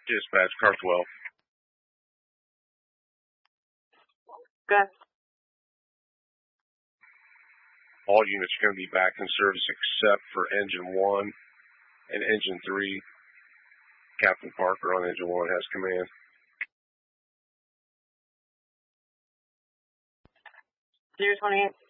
Dispatch, car 12. Good. All units are going to be back in service except for engine 1 and engine 3. Captain Parker on engine 1 has command. 028.